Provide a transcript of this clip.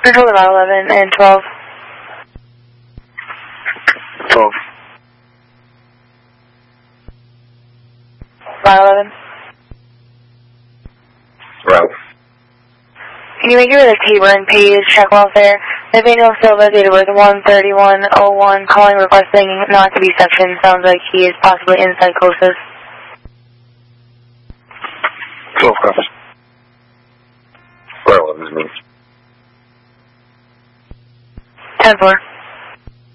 Control about 11 and 12. 12. About 11. Route. Can you make it with a Tabor and Page, check welfare? Nathaniel Silva, date of birth 1/31/01, calling requesting not to be sectioned. Sounds like he is possibly in psychosis. 12 copies. Well, 11 is me. 10-4.